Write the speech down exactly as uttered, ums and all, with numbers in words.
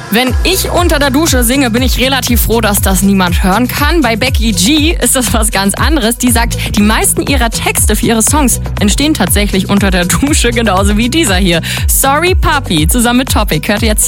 Wenn ich unter der Dusche singe, bin ich relativ froh, dass das niemand hören kann. Bei Becky G ist das was ganz anderes. Die sagt, die meisten ihrer Texte für ihre Songs entstehen tatsächlich unter der Dusche, genauso wie dieser hier. Sorry Papi, zusammen mit Topic. Hört ihr jetzt hier.